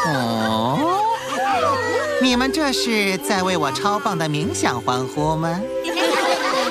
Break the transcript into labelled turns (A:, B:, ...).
A: 哦，你们这是在为我超棒的冥想欢呼吗？